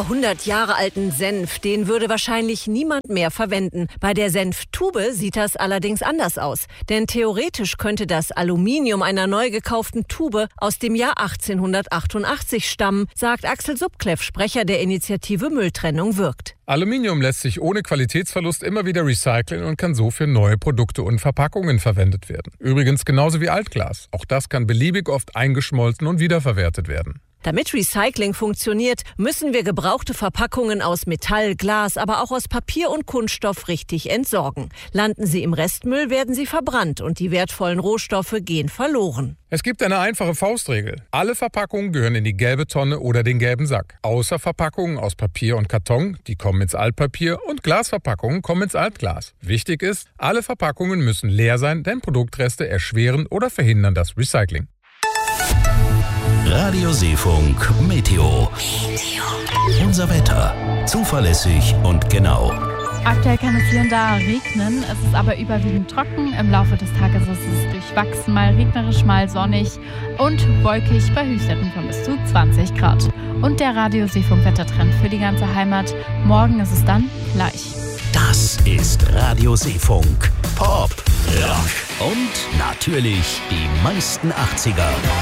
über 100 Jahre alten Senf, den würde wahrscheinlich niemand mehr verwenden. Bei der Senftube sieht das allerdings anders aus. Denn theoretisch könnte das Aluminium einer neu gekauften Tube aus dem Jahr 1888 stammen, sagt Axel Subkleff, Sprecher der Initiative Mülltrennung wirkt. Aluminium lässt sich ohne Qualitätsverlust immer wieder recyceln und kann so für neue Produkte und Verpackungen verwendet werden. Übrigens genauso wie Altglas. Auch das kann beliebig oft eingeschmolzen und wiederverwertet werden. Damit Recycling funktioniert, müssen wir gebrauchte Verpackungen aus Metall, Glas, aber auch aus Papier und Kunststoff richtig entsorgen. Landen sie im Restmüll, werden sie verbrannt und die wertvollen Rohstoffe gehen verloren. Es gibt eine einfache Faustregel. Alle Verpackungen gehören in die gelbe Tonne oder den gelben Sack. Außer Verpackungen aus Papier und Karton, die kommen ins Altpapier, und Glasverpackungen kommen ins Altglas. Wichtig ist, alle Verpackungen müssen leer sein, denn Produktreste erschweren oder verhindern das Recycling. Radio Seefunk Meteo. Unser Wetter. Zuverlässig und genau. Aktuell kann es hier und da regnen, es ist aber überwiegend trocken. Im Laufe des Tages ist es durchwachsen, mal regnerisch, mal sonnig und wolkig bei Höchstwerten von bis zu 20 Grad. Und der Radio Seefunk Wettertrend für die ganze Heimat. Morgen ist es dann gleich. Das ist Radio Seefunk. Pop, Rock und natürlich die meisten 80er.